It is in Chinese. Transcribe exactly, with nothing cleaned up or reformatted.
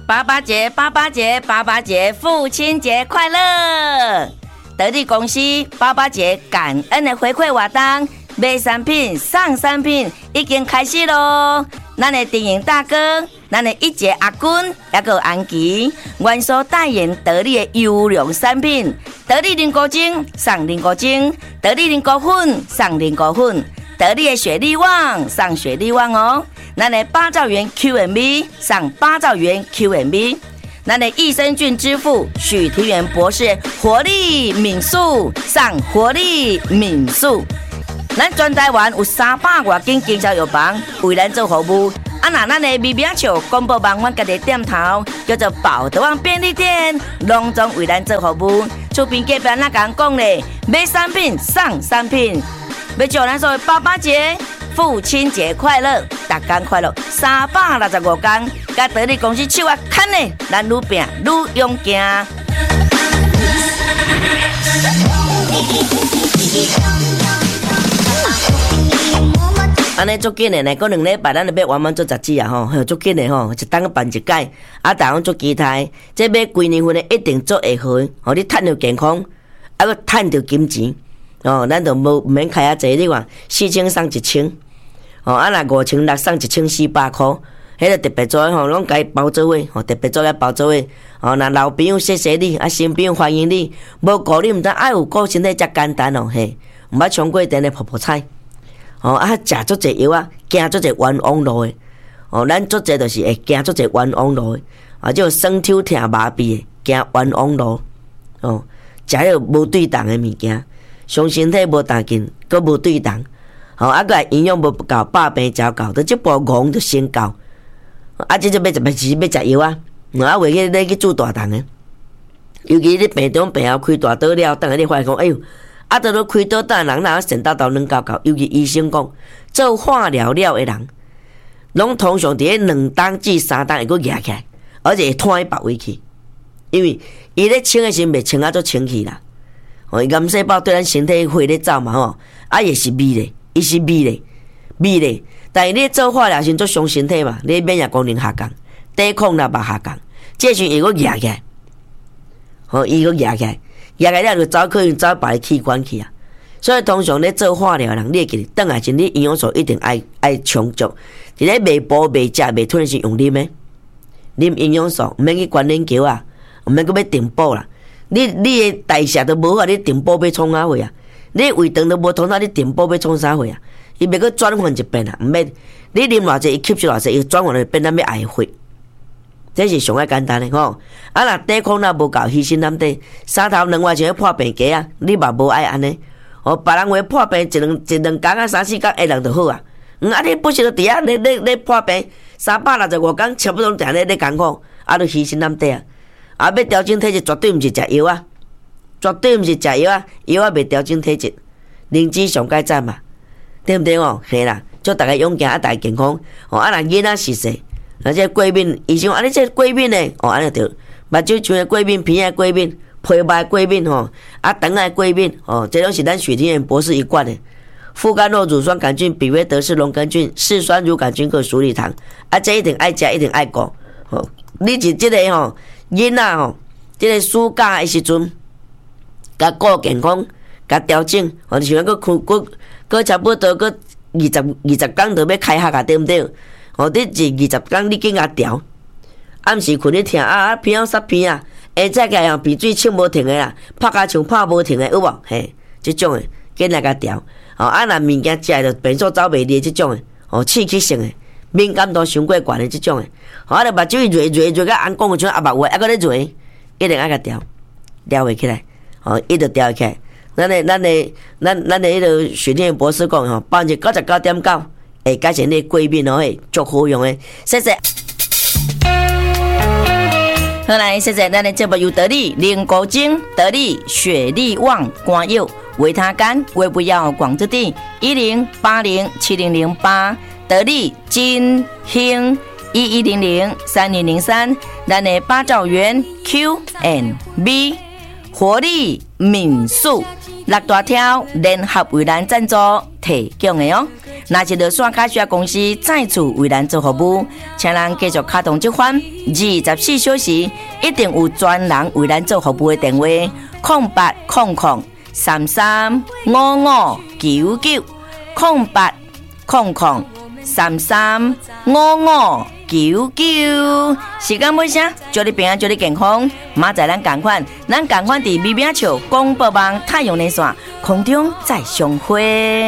爸爸节，爸爸节，爸爸节，父亲节快乐！得力公司爸爸节感恩的回馈活动，买产品送产品已经开始咯。咱的电影大哥，咱的一节阿君，也有安琪，原所代言得力的优良产品，得力菱果精送菱果精，得力菱果粉送菱果粉，得力的雪力旺送雪力旺哦。咱的八兆元 Q M V 送八兆元 Q M V。咱的益生菌之父许庭元博士活力敏素上活力敏素，咱全台湾有三百多间经销药房为咱做服务。啊，那咱的美名笑公布网阮家己店头叫做宝德旺便利店，隆重为咱做服务。厝边隔壁那讲讲咧，买产品送产品，要祝咱所有爸爸节、父亲节快乐，大家快乐，三百六十五天。甲得力公司手啊牵咧，咱愈拼愈勇敢。安尼足紧的呢，过两礼拜咱就要完满做杂志啊吼，足紧的吼，一当办一届，啊，大家足期待，这买几年份的一定做会好，互你趁着健康，啊，佮趁着金钱，哦，咱就无免开啊济，你看四千送一千，哦，啊，若五千六送一千四百箍。迄个特别做吼，拢甲伊包做伙，吼特别做甲包做伙。吼，若老朋友谢谢你，啊新朋友欢迎你，无顾你毋知爱有顾身体遮简单哦嘿，毋捌冲过电的泡泡菜。吼啊，食足济药啊，行足济冤枉路的。吼，咱足济就是会行足济冤枉路的，啊，就酸抽疼麻痹的，行冤枉路。哦，食迄无对当的物件，伤身体无当紧，佮无对当。吼，啊个营养无够，百病交够，都即步戆就先到。啊，这就要要是要食药啊，啊，为去你去做大动的，尤其你病中病后开大刀了，等下你发现讲，哎呦，啊，到了开刀等人哪神叨叨软搞搞，尤其医生讲，做化疗了的人，拢通常伫咧两档至三档会佫压起来，而且会拖去别位去，因为伊咧清的时袂清啊，做清气啦，哦，伊癌细胞对咱身体血咧走嘛吼，啊，也是味咧，伊是味咧，味咧。但是你做化疗时做伤身体嘛，你免疫功能下降，抵抗力嘛下降，这时伊佫压起来，吼，伊佫压起来，压起来了就走可能走别个器官去啊。所以通常咧做化疗人，你会记得，转来前你营养素一定爱爱充足，伫咧袂补袂食袂吞是用啉的，啉营养素，毋免去灌链球啊，毋免佫要定补啦。你你的代谢都无法，你定补要创啥货啊？你胃肠都无通透，你定补要创啥货啊？伊袂去转换一遍啊，毋免你啉偌济，伊吸收偌济，伊转换就变咱要爱的血，这是上爱简单的吼。啊，若抵抗力无够，牺牲咱得三头两外就要破病假啊，你嘛无爱安尼。哦，别人话破病一两一两工啊，三四工下人就好啊。嗯，啊，你不是伫遐咧咧咧破病三百六十五工，差不多定咧咧艰苦，啊，就牺牲咱得啊。啊，要调整体质，绝对毋是食药啊，绝对毋是食药啊，药啊袂调整体质，灵芝上解赞嘛。对毋对哦？嘿啦，祝大家勇敢啊，大家健康哦！啊，若囡仔是说，而且过敏，医生啊，你这过敏呢？哦，安尼着，目睭像的过敏，鼻的过敏，皮肤的过敏吼，啊，肠的过敏哦，这拢是咱许庭元博士一贯的。副甘酪乳酸杆菌、比维德氏龙根菌、嗜酸乳杆菌和鼠李糖，啊，这一定爱食，一定爱顾。哦，你是这个吼囡仔吼，这个暑假的时阵，甲顾健康，甲调整，哦，你想要佫佫。搁差不多搁二十二十天就要开学啊，对毋对？哦，你是二十天你紧甲调，暗时困咧听啊啊鼻孔塞鼻啊，下早起来鼻水唱无停的啦，拍甲像拍无停的有无？嘿，即种的紧来甲调。哦，啊若物件食着变数走袂离即种的，哦刺激性的，敏感度伤过悬的即种的，哦啊，着目睭热热热甲红讲像阿目话，啊，搁咧热，一定爱甲调，调袂起来，哦，伊着调起来。咱的咱的咱咱的迄个许庭元博士讲吼，百分之九十九点九会改善你过敏哦，嘿，足好用的，谢谢。好来，谢谢咱的节目由得力菱果精、得力雪力旺肝药、维他肝、胃不药广之地一零八零七零零八，得力金兴一一零零三零零三，咱的八兆元 Q and B 活力敏素。六大条联合为咱赞助提供的哦。 若是落线卡需要公司再次为咱做服务，请咱继续卡通这款二十四小时一定有专人为咱做服务的电话：零八零零三三五五九九零八零零三三五五九九。时间尾声，祝你平安，祝你健康。明仔咱同款，咱同款伫咪咪笑广播网太阳连线空中再相会。